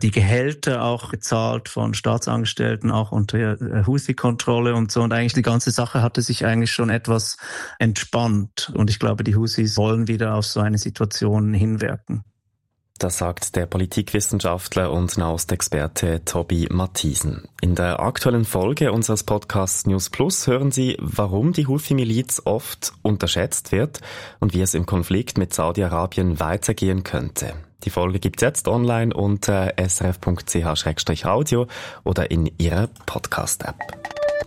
die Gehälter auch gezahlt von Staatsangestellten, auch unter Houthi-Kontrolle und so. Und eigentlich die ganze Sache hatte sich eigentlich schon etwas entspannt. Und ich glaube, die Houthis wollen wieder auf so eine Situation hinwirken. Das sagt der Politikwissenschaftler und Nahostexperte Tobi Matthiesen. In der aktuellen Folge unseres Podcasts News Plus hören Sie, warum die Houthi-Miliz oft unterschätzt wird und wie es im Konflikt mit Saudi-Arabien weitergehen könnte. Die Folge gibt's jetzt online unter srf.ch/audio oder in Ihrer Podcast-App.